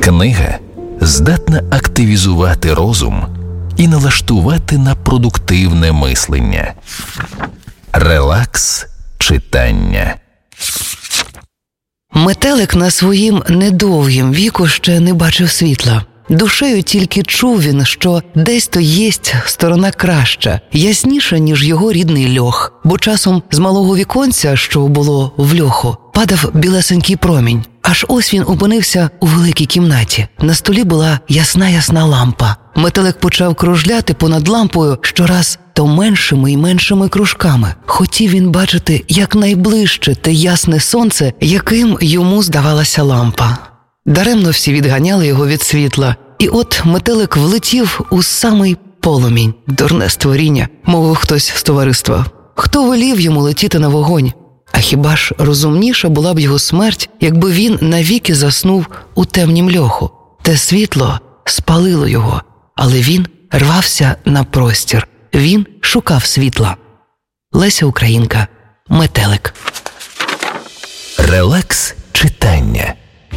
Книга здатна активізувати розум і налаштувати на продуктивне мислення. Релакс читання. Метелик на своїм недовгім віку ще не бачив світла. Душею тільки чув він, що десь-то єсть сторона краща, ясніша, ніж його рідний льох. Бо часом з малого віконця, що було в льоху, падав білесенький промінь. Аж ось він опинився у великій кімнаті. На столі була ясна лампа. Метелик почав кружляти понад лампою щораз то меншими і меншими кружками. Хотів він бачити якнайближче те ясне сонце, яким йому здавалася лампа. Даремно всі відганяли його від світла. І от метелик влетів у самий полумінь. Дурне створіння, мовив хтось з товариства. Хто велів йому летіти на вогонь? А хіба ж розумніша була б його смерть, якби він навіки заснув у темнім льоху? Те світло спалило його, але він рвався на простір. Він шукав світла. Леся Українка. Метелик.